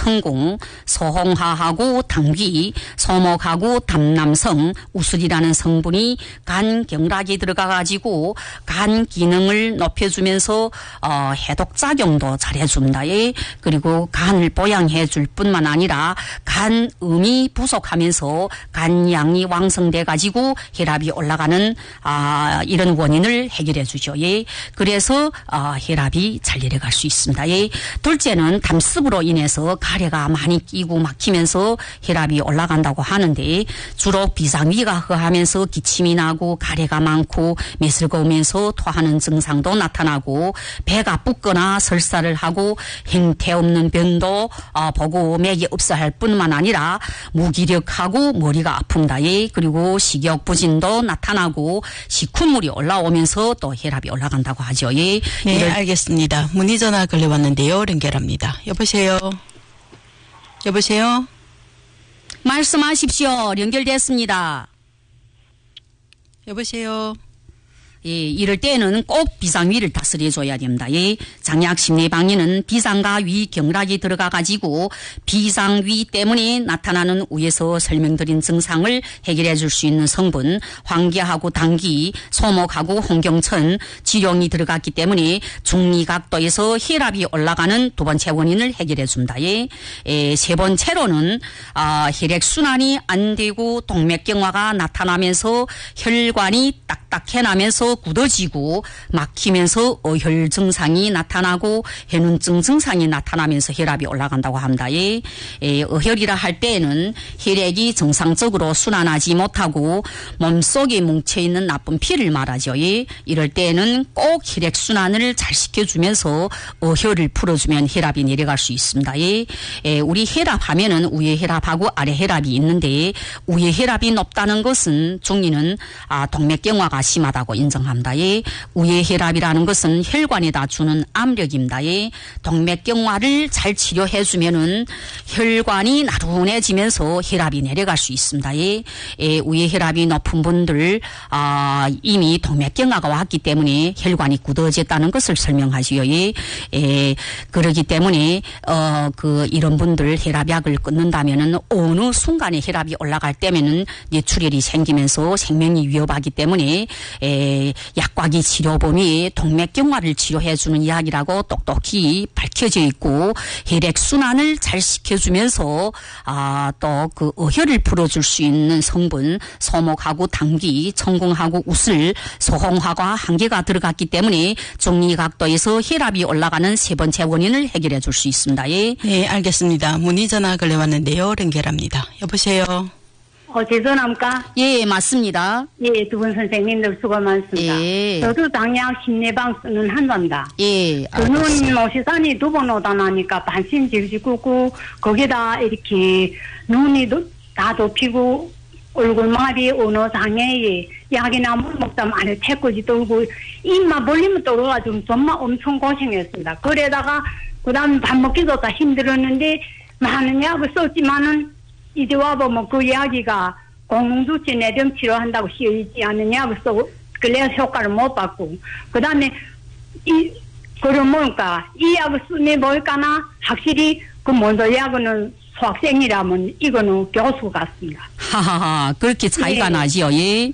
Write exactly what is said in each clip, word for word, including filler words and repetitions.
성공, 소홍화하고 당귀, 소목하고 담남성, 우슬이라는 성분이 간 경락이 들어가가지고 간 기능을 높여주면서 어, 해독작용도 잘해줍니다. 예. 그리고 간을 보양해줄 뿐만 아니라 간음이 부족하면서 간양이 왕성돼가지고 혈압이 올라가는 아, 이런 원인을 해결해주죠. 예. 그래서 어, 혈압이 잘 내려갈 수 있습니다. 예. 둘째는 담습으로 인해서 가래가 많이 끼고 막히면서 혈압이 올라간다고 하는데 주로 비상위가 허하면서 기침이 나고 가래가 많고 메슬거우면서 토하는 증상도 나타나고 배가 붓거나 설사를 하고 행태 없는 병도 어, 보고 맥이 없어할 뿐만 아니라 무기력하고 머리가 아픕니다. 예. 그리고 식욕부진도 나타나고 식후물이 올라오면서 또 혈압이 올라간다고 하죠. 예. 네, 알겠습니다. 문의 전화 걸려왔는데요. 연결합니다. 여보세요. 여보세요. 말씀하십시오. 연결됐습니다. 여보세요. 예, 이럴 때는 꼭 비상위를 다스려줘야 됩니다. 예, 장약 심내방위는 비상과 위 경락이 들어가가지고 비상위 때문에 나타나는 위에서 설명드린 증상을 해결해 줄 수 있는 성분 황기하고 당귀, 소목하고 홍경천, 지룡이 들어갔기 때문에 중리각도에서 혈압이 올라가는 두 번째 원인을 해결해 줍니다. 예, 예, 세 번째로는 아, 혈액순환이 안 되고 동맥경화가 나타나면서 혈관이 딱딱해 나면서 굳어지고 막히면서 어혈 증상이 나타나고 해눈증 증상이 나타나면서 혈압이 올라간다고 합니다. 예. 예, 어혈이라 할 때에는 혈액이 정상적으로 순환하지 못하고 몸속에 뭉쳐있는 나쁜 피를 말하죠. 예. 이럴 때에는 꼭 혈액 순환을 잘 시켜주면서 어혈을 풀어주면 혈압이 내려갈 수 있습니다. 예. 예, 우리 혈압 하면은 위에 혈압하고 아래 혈압이 있는데 위에 혈압이 높다는 것은 중리는 아, 동맥경화가 심하다고 인정 합니다. 예. 위의 혈압이라는 것은 혈관에다 주는 압력입니다. 예. 동맥경화를 잘 치료해 주면은 혈관이 나른해지면서 혈압이 내려갈 수 있습니다. 예. 예. 위의 혈압이 높은 분들 아, 이미 동맥경화가 왔기 때문에 혈관이 굳어졌다는 것을 설명하시요. 예. 예. 그러기 때문에 어, 그 이런 분들 혈압약을 끊는다면은 어느 순간에 혈압이 올라갈 때면은 뇌출혈이 생기면서 생명이 위협하기 때문에 에, 약과기 치료범위 동맥경화를 치료해주는 약이라고 똑똑히 밝혀져 있고 혈액순환을 잘 시켜주면서 아, 또 그 어혈을 풀어줄 수 있는 성분 소목하고 당귀, 청궁하고 우슬, 소홍화가 한 개가 들어갔기 때문에 중리각도에서 혈압이 올라가는 세 번째 원인을 해결해 줄 수 있습니다. 예. 네, 알겠습니다. 문의 전화 걸려왔는데요. 연결합니다. 여보세요. 어, 제 전화입니까? 예, 맞습니다. 예, 두 분 선생님들 수고 많습니다. 예. 저도 당약 심내방 쓰는 한자입니다. 예. 저는 뭐 시산이 두 번 오다 나니까 반신 질질 끄고 거기다 이렇게 눈이 다 덮이고 얼굴말이 어느 장애에 약이나 물 먹다 말에 태꾸지 떨고 입만 벌리면 떨어가지고 정말 엄청 고생했습니다. 그러다가 그 다음에 밥 먹기도 다 힘들었는데 많은 약을 썼지만은 이제 와보면 그 이야기가 공중주치 내병 치료한다고 쓰여있지 않은 약을 쓰고 그래서 효과를 못 받고 그 다음에 이 그럼 뭘까 이 약을 쓰면 뭘까나 확실히 그 먼저 약은 소학생이라면 이거는 교수 같습니다. 하하하 그렇게 차이가 예. 나지요. 예.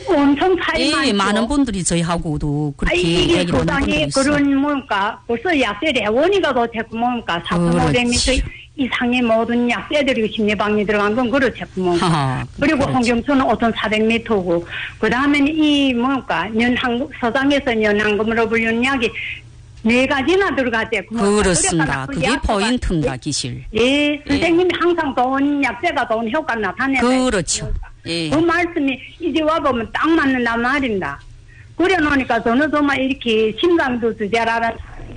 엄청 차이 많죠. 예, 많은 분들이 저희하고도 그렇게 아니, 이게 얘기를 하는 분들이 고당이 있어요. 그런 뭔가 벌써 약세대 원이가도 됐고 뭔가 사포모뎀에서 이상의 모든 약세들이 심내방에 들어간 건 그렇죠. 뭔가. 그리고 그렇죠. 홍경수는 오천사백 미터고 그 다음에는 이 뭔가 연항 서장에서 연항금으로 불리는 약이 네 가지나 들어갔대. 그렇습니다. 그게 포인트입니다. 기실. 예, 선생님이 항상 좋은 약재가 좋은 효과 나타내요. 그렇죠. 예. 그 말씀이 이제 와보면 딱 맞는단 말입니다. 그래 놓으니까 저는 정말 이렇게 심장도 주제라는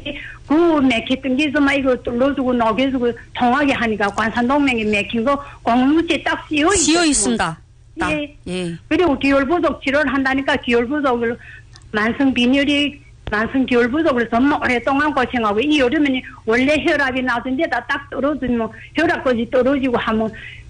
그 맥혔던 게 정말 이거 뚫어주고 녹여주고 통하게 하니까 관산동맥이 맥힌 거 공무치에 딱 씌어 있어요. 씌어 있습니다. 예. 예. 그리고 기혈부족 치료를 한다니까 기혈부족을 만성 빈혈이 만성 기혈부족을 정말 오랫동안 고생하고 이 여름에는 원래 혈압이 낮은 데다 딱 떨어지면 혈압까지 떨어지고 하면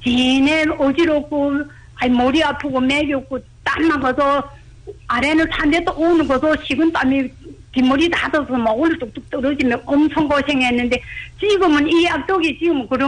지내 어지럽고 아니 머리 아프고 맥이 없고 땀만 봐서 아래는 산데 또 오는 것도 식은 땀이 뒷머리 닫아서 막 올려 뚝뚝 떨어지면 엄청 고생했는데 지금은 이 약독이 지금 그런